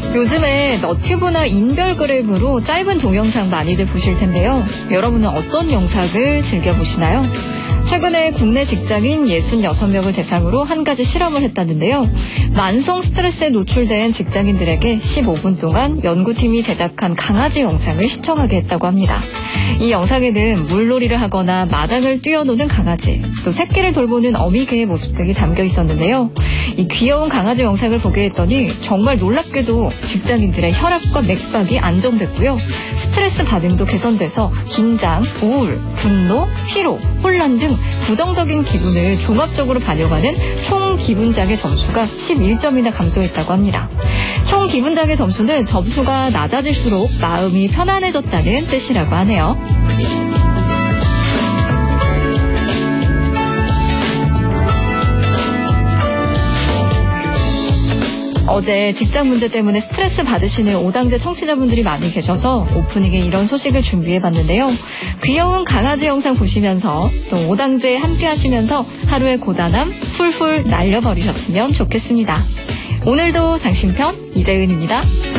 요즘에 너튜브나 인별그램으로 짧은 동영상 많이들 보실 텐데요. 여러분은 어떤 영상을 즐겨보시나요? 최근에 국내 직장인 66명을 대상으로 한 가지 실험을 했다는데요. 만성 스트레스에 노출된 직장인들에게 15분 동안 연구팀이 제작한 강아지 영상을 시청하게 했다고 합니다. 이 영상에는 물놀이를 하거나 마당을 뛰어노는 강아지, 또 새끼를 돌보는 어미개의 모습 등이 담겨 있었는데요. 이 귀여운 강아지 영상을 보게 했더니 정말 놀랍게도 직장인들의 혈압과 맥박이 안정됐고요. 스트레스 반응도 개선돼서 긴장, 우울, 분노, 피로, 혼란 등 부정적인 기분을 종합적으로 반영하는 총 기분장애 점수가 11점이나 감소했다고 합니다. 총 기분장애 점수는 점수가 낮아질수록 마음이 편안해졌다는 뜻이라고 하네요. 어제 직장 문제 때문에 스트레스 받으시는 오당제 청취자분들이 많이 계셔서 오프닝에 이런 소식을 준비해봤는데요. 귀여운 강아지 영상 보시면서 또 오당제 함께 하시면서 하루의 고단함 훌훌 날려버리셨으면 좋겠습니다. 오늘도 당신 편 이재은입니다.